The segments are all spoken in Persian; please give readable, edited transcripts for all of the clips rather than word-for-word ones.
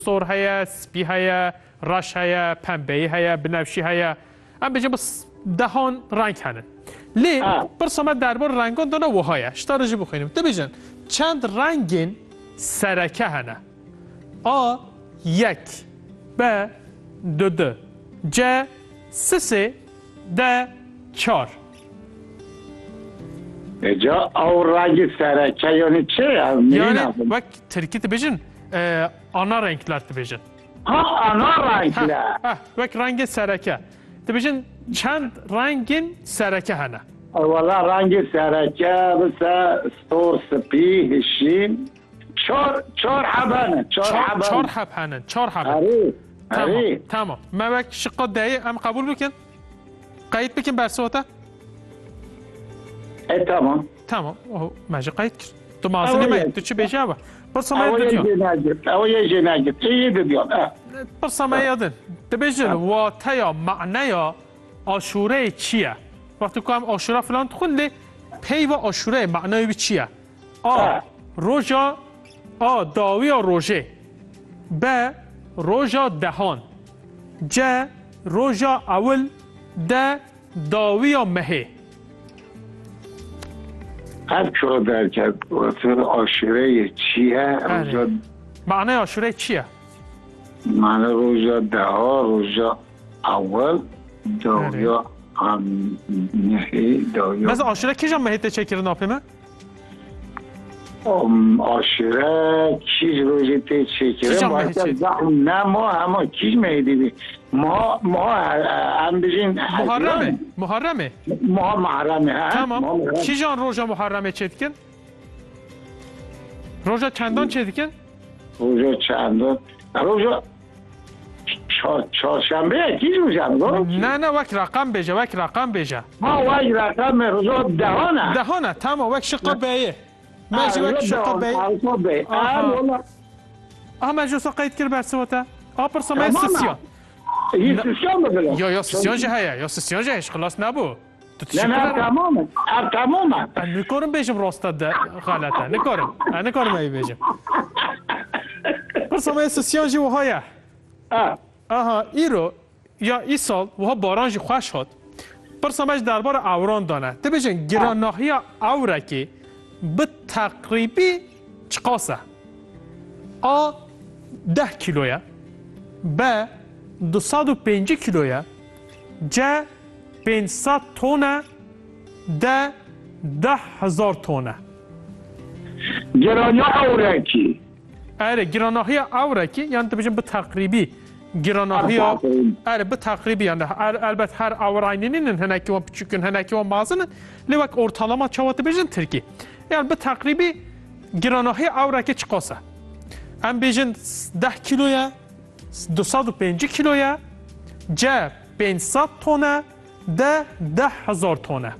سور هيا سبي هيا راش هيا پنبه‌ای هيا بنفشی هيا ام بجم بس دهان رنگ هنن لی برسومت دربار رنگان دانه وهایه شتارجی بخوینیم تو بجن چند رنگین سرکه هنه آ یک ب دو دو ج سه سه د چار جا او رنگ سرکه یعنی چه؟ یعنی وقت ترکی تو بجن آنا رنگلر تو بجن آنا رنگلر وقت رنگ سرکه تو بجن چند رنگین سرکه هنه اولا رنگ سرکه بسه سور سپی هشیم چار حبانه چار حبانه تمام ما وقت شقا دایه ام قبول بکن قید بکن بر صوته تمام ماجي قید کرد تو مازنی مایی تو چی بیجه با برسامه دادیان اوه یه نگید ایه دادیان برسامه یادن تو بیجن واتیا معنی آشوره چیه وقتی که هم آشوره فلان تخون لی پی و آشوره معنی بی چیه روژا داوی و روژه ب روژا دهان ج روژا اول د داوی و مهه هر که در کرد آشوره چیه معنی آشوره چیه معنی روژا دها روژا اول داوی مهه داوی مثل آشوره کجا مهه تچکر ناپیمه آشوره کیج روژه تچکر نه ما همه کیج مهه دیدی ما هم بجین محرمه ما محرمه تمام کی جان روژا محرمه چه دیکن؟ روژا چندان چه دیکن؟ روژا چندان روژا چهارشنبه کی روژا نه وقت رقم بیجه وقت وقت رقم روژا دهانه تمام وقت شقا بیه ماجی وقت شقا بیه مجلسا قید کر برسواته پرسامه سسیان یا سسیان جه هیا یا سسیان جه هش خلاص نبو نه تمامه نکارم بیشم راسته ده غلطه نکارم ای بیشم پرسامه سسیان جه و هیا ای رو یا ای سال وها باران جه خوش هاد پرسامه دربار اوران دانه ده بیشن گراناهی اوره که به تقریبی چقاسه 10 کیلویه ب 205 کیلویه ج 500 تونه د 10,000 تونه گراناهی اورکی گراناهی اورکی یعنی تو بجن به تقریبی گراناهی به تقریبی یعنی البته هر اورaynının هنکی و küçükün هنکی و bazının levak ortalama çavatı bejin Türkiye yani به تقریبی گراناهی اورکی çıkasa هم bejin 10 kiloya 205 kiloya C 500 tone D 10,000 tone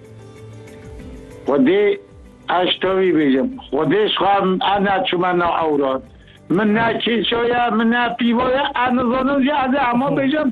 خودی اشتوی بیجم خودش خواهم انا چومن اوراد من نه کیشویا من نه پیویا انا زنم زیاده اما بیجم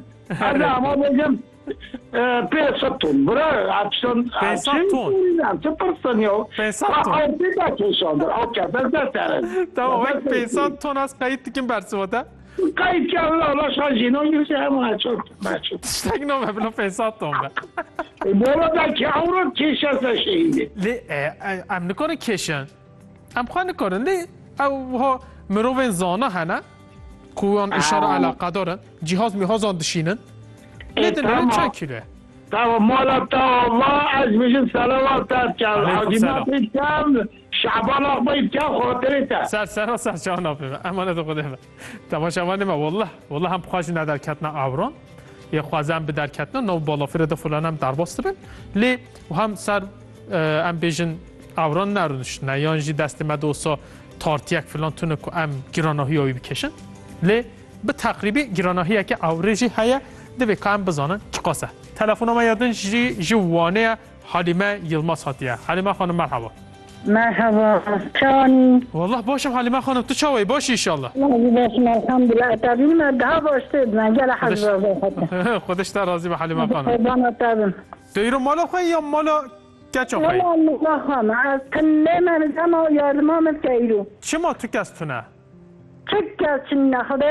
500 تون برای اپسون 500 تون چه پرسنیو 500 تون اوکی تمام 500 تون از قید دیگه برسواته قید که الله شاجینو یوزه همه تشتاق نامه بلا 500 تون بولا دا که اورو کشن سشیده لی ام نکنه کشن ام خواه نکنن لی او ها مروین زانه هنه کویان اشاره علاقه دارن جهاز میهاز آن دشینن لیدن هنه چند کیلوه تمام مالا الله از بجن سلامات داد که حاجیمات کم شعبان آقبایی کم خاطره تا سر جان آفیم امانت خوده من تماشاوانه من والله هم خواهش ندر کتنا اوران یا خوازم به در کتنا نو بالافیر ده فلان هم در باسته بین لی و هم سر ام بیجن اوران نرونش نه یانجی دست مدوسا تارتیک فلان تونه که ام گراناهی هایی بکشن لی به تقریبی گراناهی که اوریجی هیا دوی که ام بزانن چقاسه تلفن ما یادن جوانه حلیمه یلماس هاتیه حلیمه خانم مرحبا مرحبا چانی والله باشم حلیمه خانم تو چاوی باشی ایشالله باشم الحمدلله تبین مده باشته منجل حضر خودش در راضی به حلیمه خانم خیبانه تبین دیرو مالا خواه یا مالا گچا خواه؟ مالا خواهم از کنه من زمان یادمامت که ایرو چه ما تو کستونه؟ تک کسی نخوره